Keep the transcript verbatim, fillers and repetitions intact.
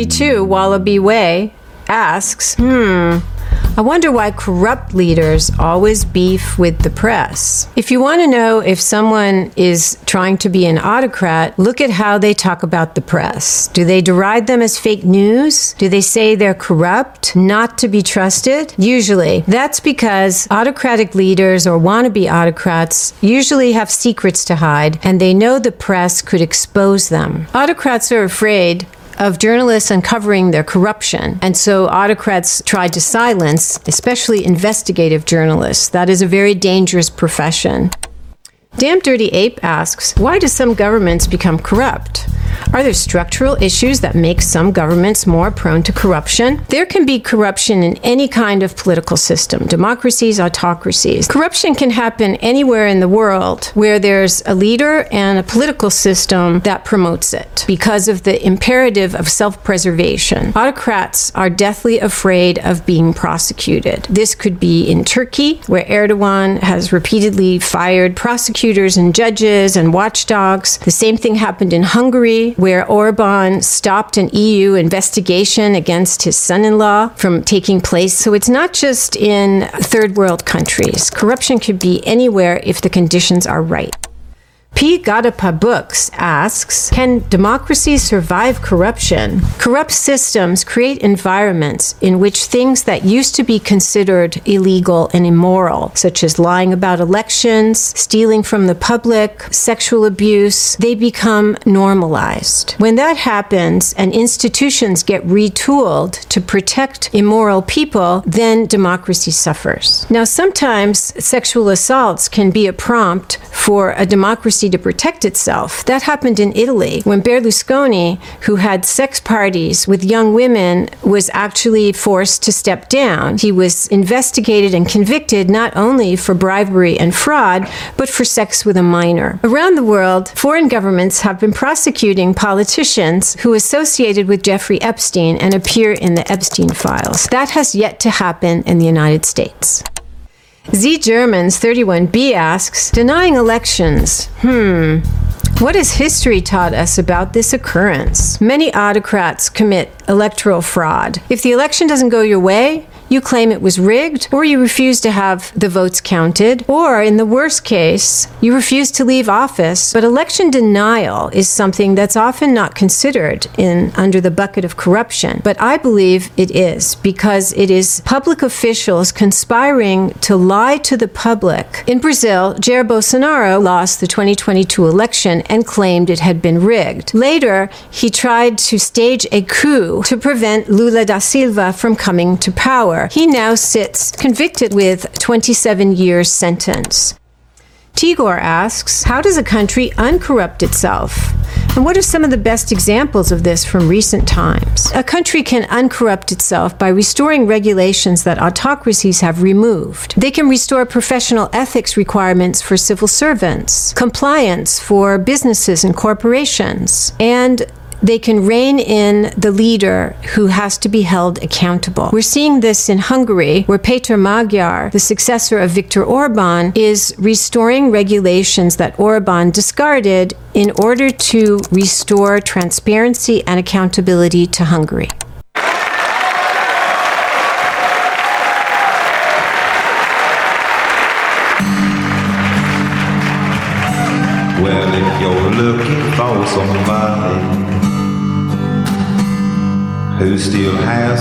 thirty-two, Wallaby Way, asks, hmm, I wonder why corrupt leaders always beef with the press. If you want to know if someone is trying to be an autocrat, look at how they talk about the press. Do they deride them as fake news? Do they say they're corrupt, not to be trusted? Usually. That's because autocratic leaders or wannabe autocrats usually have secrets to hide, and they know the press could expose them. Autocrats are afraid of journalists uncovering their corruption. And so autocrats try to silence, especially investigative journalists. That is a very dangerous profession. Damn Dirty Ape asks, why do some governments become corrupt? Are there structural issues that make some governments more prone to corruption? There can be corruption in any kind of political system, democracies, autocracies. Corruption can happen anywhere in the world where there's a leader and a political system that promotes it because of the imperative of self-preservation. Autocrats are deathly afraid of being prosecuted. This could be in Turkey, where Erdogan has repeatedly fired prosecutors and judges and watchdogs. The same thing happened in Hungary, where Orban stopped an E U investigation against his son-in-law from taking place. So it's not just in third world countries. Corruption could be anywhere if the conditions are right. P. Gadapa Books asks, can democracy survive corruption? Corrupt systems create environments in which things that used to be considered illegal and immoral, such as lying about elections, stealing from the public, sexual abuse, they become normalized. When that happens and institutions get retooled to protect immoral people, then democracy suffers. Now, sometimes sexual assaults can be a prompt for a democracy to protect itself. That happened in Italy when Berlusconi, who had sex parties with young women, was actually forced to step down. He was investigated and convicted not only for bribery and fraud, but for sex with a minor. Around the world, foreign governments have been prosecuting politicians who associated with Jeffrey Epstein and appear in the Epstein files. That has yet to happen in the United States. Z Germans thirty-one B asks, denying elections, hmm, what has history taught us about this occurrence? Many autocrats commit electoral fraud. If the election doesn't go your way, you claim it was rigged, or you refuse to have the votes counted, or in the worst case, you refuse to leave office. But election denial is something that's often not considered in under the bucket of corruption. But I believe it is, because it is public officials conspiring to lie to the public. In Brazil, Jair Bolsonaro lost the twenty twenty-two election and claimed it had been rigged. Later, he tried to stage a coup to prevent Lula da Silva from coming to power. He now sits convicted with twenty-seven years sentence. Tigor asks, how does a country uncorrupt itself? And what are some of the best examples of this from recent times? A country can uncorrupt itself by restoring regulations that autocracies have removed. They can restore professional ethics requirements for civil servants, compliance for businesses and corporations, and they can rein in the leader who has to be held accountable. We're seeing this in Hungary, where Péter Magyar, the successor of Viktor Orban, is restoring regulations that Orban discarded in order to restore transparency and accountability to Hungary. Well, if you're looking for somebody who still has